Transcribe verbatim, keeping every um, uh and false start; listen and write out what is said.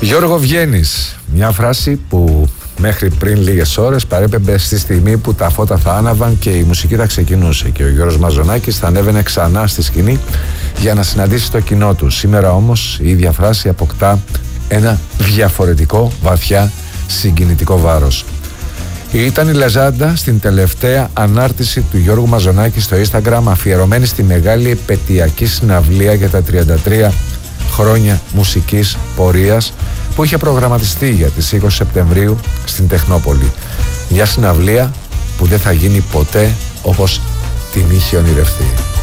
Γιώργο βγαίνεις, μια φράση που μέχρι πριν λίγες ώρες παρέπεμπε στη στιγμή που τα φώτα θα άναβαν και η μουσική θα ξεκινούσε και ο Γιώργος Μαζονάκης θα ανέβαινε ξανά στη σκηνή για να συναντήσει το κοινό του. Σήμερα όμως η ίδια φράση αποκτά ένα διαφορετικό, βαθιά συγκινητικό βάρος. Ήταν η Λεζάντα στην τελευταία ανάρτηση του Γιώργου Μαζονάκη στο Instagram, αφιερωμένη στη μεγάλη επετειακή συναυλία για τα τριάντα τρία χρόνια μουσικής πορείας που είχε προγραμματιστεί για τις είκοσι Σεπτεμβρίου στην Τεχνόπολη. Μια συναυλία που δεν θα γίνει ποτέ όπως την είχε ονειρευτεί.